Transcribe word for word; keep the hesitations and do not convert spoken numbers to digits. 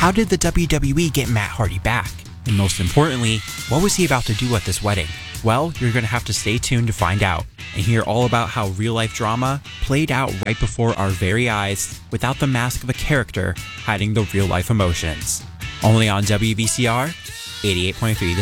How did the W W E get Matt Hardy back? And most importantly, what was he about to do at this wedding? Well, you're going to have to stay tuned to find out and hear all about how real-life drama played out right before our very eyes without the mask of a character hiding the real-life emotions. Only on W V C R eighty-eight point three.